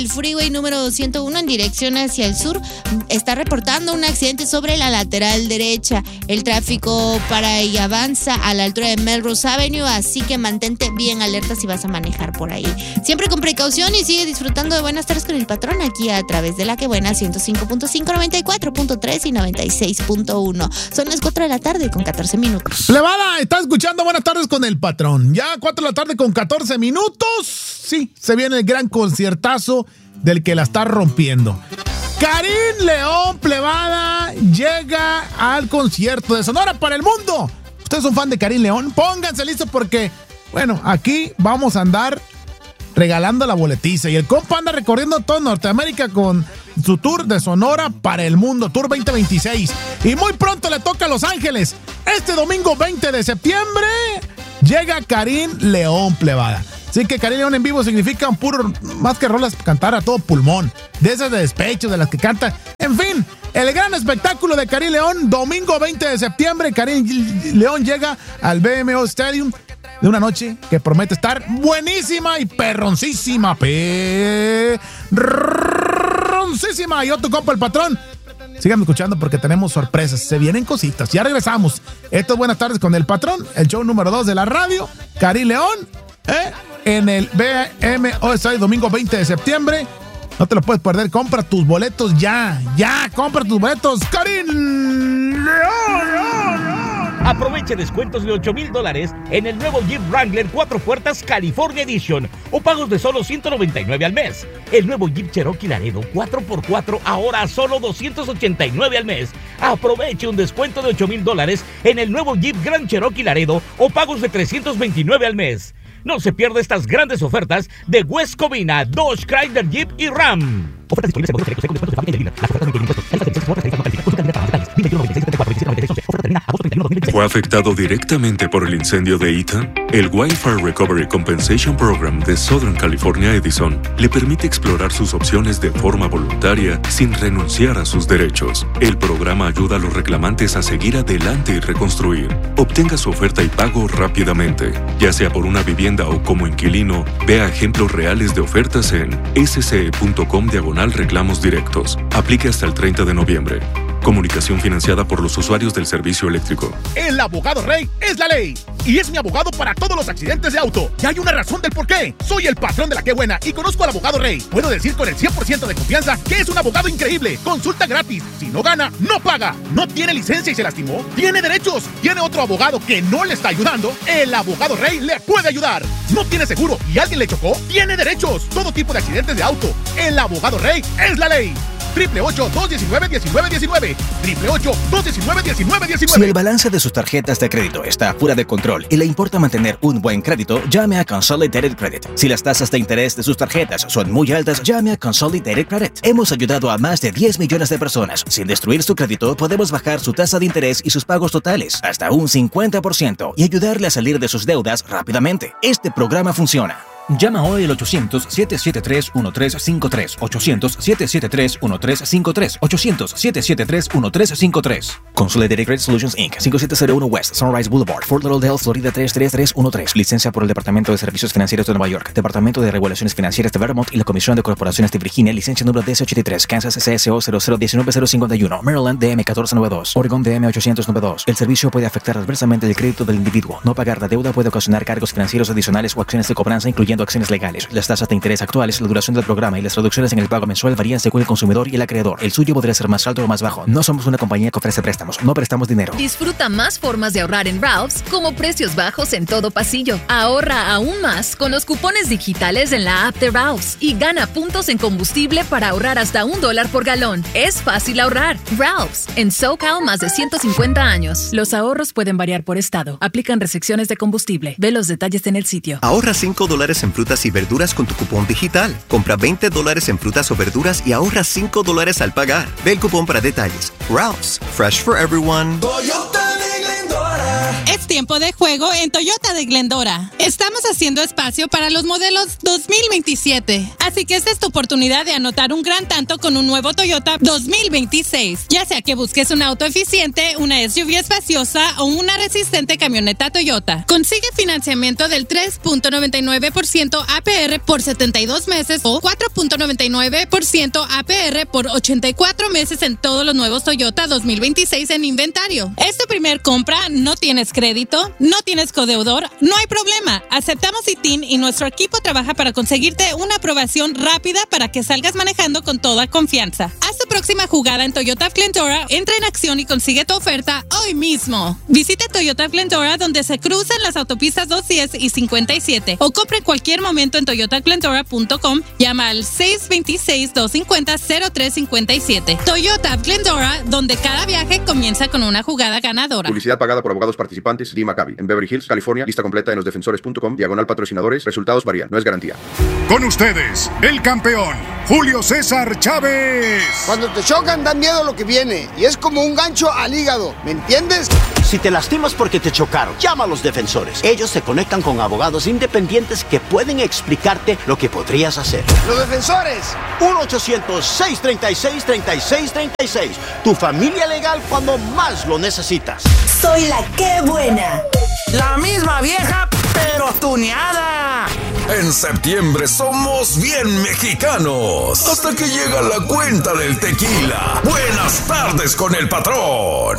El freeway número 101 en dirección hacia el sur está reportando un accidente sobre la lateral derecha. El tráfico para y avanza a la altura de Melrose Avenue, así que mantente bien alerta si vas a manejar por ahí. Siempre con precaución y sigue disfrutando de Buenas Tardes con el Patrón aquí a través de La Que Buena 105.5, 94.3 y 96.1. Son las 4 de la tarde con 14 minutos. Plebada, está escuchando Buenas Tardes con el Patrón. Ya 4 de la tarde con 14 minutos. Sí, se viene el gran conciertazo del que la está rompiendo. Karim León, plebada, llega al concierto de Sonora para el mundo. ¿Ustedes son fan de Karim León? Pónganse listos porque, bueno, aquí vamos a andar regalando la boletiza. Y el compa anda recorriendo toda Norteamérica con su tour de Sonora para el mundo, Tour 2026. Y muy pronto le toca a Los Ángeles. Este domingo 20 de septiembre llega Karim León, plebada. Así que Karim León en vivo significa un puro, más que rolas, cantar a todo pulmón. De esas de despecho, de las que canta. En fin, el gran espectáculo de Karim León, domingo 20 de septiembre. Karim León llega al BMO Stadium de una noche que promete estar buenísima y perroncísima. Perroncísima. Y yo, tu compa, el Patrón. Síganme escuchando porque tenemos sorpresas. Se vienen cositas. Ya regresamos. Esto es Buenas Tardes con el Patrón, el show número 2 de la radio. Karim León. En el BMO Stadium, domingo 20 de septiembre. No te lo puedes perder. Compra tus boletos ya. Compra tus boletos. Karim León. Aproveche descuentos de $8,000 en el nuevo Jeep Wrangler 4 puertas California Edition o pagos de solo $199 al mes. El nuevo Jeep Cherokee Laredo 4x4 ahora solo $289 al mes. Aproveche un descuento de $8,000 en el nuevo Jeep Grand Cherokee Laredo o pagos de $329 al mes. No se pierda estas grandes ofertas de West Covina, Dodge, Chrysler, Jeep y Ram. Ofertas disponibles en modelos selectos, descuentos de fábrica y de línea. Las ofertas no incluyen impuestos. Esta sección se tarifa no califica. Consulta en para detalles. 2196-74-2796-11. Oferta termina agosto 31, 2026. ¿Fue afectado directamente por el incendio de Ethan? El Wildfire Recovery Compensation Program de Southern California Edison le permite explorar sus opciones de forma voluntaria sin renunciar a sus derechos. El programa ayuda a los reclamantes a seguir adelante y reconstruir. Obtenga su oferta y pago rápidamente. Ya sea por una vivienda o como inquilino, vea ejemplos reales de ofertas en sce.com/reclamos directos. Aplique hasta el 30 de noviembre. Comunicación financiada por los usuarios del servicio eléctrico. El abogado Rey es la ley y es mi abogado para todos los accidentes de auto. Y hay una razón del por qué. Soy el patrón de La Que Buena y conozco al abogado Rey. Puedo decir con el 100% de confianza que es un abogado increíble. Consulta gratis. Si no gana, no paga. No tiene licencia y se lastimó. Tiene derechos. Tiene otro abogado que no le está ayudando. El abogado Rey le puede ayudar. No tiene seguro y alguien le chocó. Tiene derechos. Todo tipo de accidentes de auto. El abogado Rey es la ley. 888-219-1919. 888-219-1919. Si el balance de sus tarjetas de crédito está fuera de control y le importa mantener un buen crédito, llame a Consolidated Credit. Si las tasas de interés de sus tarjetas son muy altas, llame a Consolidated Credit. Hemos ayudado a más de 10 millones de personas. Sin destruir su crédito, podemos bajar su tasa de interés y sus pagos totales hasta un 50% y ayudarle a salir de sus deudas rápidamente. Este programa funciona. Llama hoy al 800-773-1353. 800-773-1353. 800-773-1353. Consolidated Credit Solutions Inc. 5701 West Sunrise Boulevard, Fort Lauderdale, Florida 33313. Licencia por el Departamento de Servicios Financieros de Nueva York, Departamento de Regulaciones Financieras de Vermont y la Comisión de Corporaciones de Virginia. Licencia número DC83. Kansas CSO 0019051. Maryland DM 1492. Oregon DM 892. El servicio puede afectar adversamente el crédito del individuo. No pagar la deuda puede ocasionar cargos financieros adicionales o acciones de cobranza, incluyendo acciones legales. Las tasas de interés actuales, la duración del programa y las reducciones en el pago mensual varían según el consumidor y el acreedor. El suyo podría ser más alto o más bajo. No somos una compañía que ofrece préstamos. No prestamos dinero. Disfruta más formas de ahorrar en Ralph's, como precios bajos en todo pasillo. Ahorra aún más con los cupones digitales en la app de Ralph's y gana puntos en combustible para ahorrar hasta $1 por galón. Es fácil ahorrar. Ralph's, en SoCal más de 150 años. Los ahorros pueden variar por estado. Aplican restricciones de combustible. Ve los detalles en el sitio. Ahorra $5 en frutas y verduras con tu cupón digital. Compra $20 en frutas o verduras y ahorra $5 al pagar. Ve el cupón para detalles. Ralph's, fresh for everyone. Toyota de Glendora. Es tiempo de juego en Toyota de Glendora. Estamos haciendo espacio para los modelos 2027. Así que esta es tu oportunidad de anotar un gran tanto con un nuevo Toyota 2026. Ya sea que busques un auto eficiente, una SUV espaciosa o una resistente camioneta Toyota. Consigue financiamiento del 3.99% APR por 72 meses o 4.99% APR por 84 meses en todos los nuevos Toyota 2026 en inventario. ¿Es tu primer compra? ¿No tienes crédito? ¿No tienes codeudor? No hay problema. Aceptamos ITIN y nuestro equipo trabaja para conseguirte una aprobación rápida para que salgas manejando con toda confianza. Haz tu próxima jugada en Toyota of Glendora, entra en acción y consigue tu oferta hoy mismo. Visite Toyota of Glendora donde se cruzan las autopistas 210 y 57 o compra en cualquier momento en toyotaglendora.com. Llama al 626-250-0357. Toyota of Glendora, donde cada viaje comienza con una jugada ganadora. Publicidad pagada por abogados participantes. Dee Maccabi. En Beverly Hills, California. Lista completa en losdefensores.com. /patrocinadores. Resultados varían. No es garantía. Con ustedes, el campeón, Julio César Chávez. Cuando te chocan, da miedo lo que viene. Y es como un gancho al hígado. ¿Me entiendes? Si te lastimas porque te chocaron, llama a Los Defensores. Ellos se conectan con abogados independientes que pueden explicarte lo que podrías hacer. ¡Los Defensores! 1-800-636-3636. Tu familia legal cuando más lo necesitas. Soy la que buena. La misma vieja, pero tuneada. En septiembre somos bien mexicanos. Hasta que llega la cuenta del tequila. Buenas tardes con el patrón.